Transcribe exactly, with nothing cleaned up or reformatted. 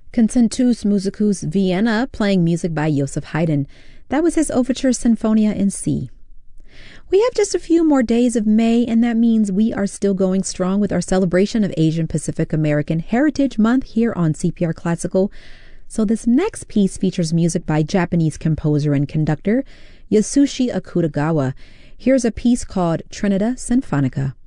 Concentus Musicus Vienna, playing music by Joseph Haydn. That was his Overture Sinfonia in C. We have just a few more days of May, and that means we are still going strong with our celebration of Asian Pacific American Heritage Month here on C P R Classical. So this next piece features music by Japanese composer and conductor Yasushi Akutagawa. Here's a piece called Trinita Sinfonica.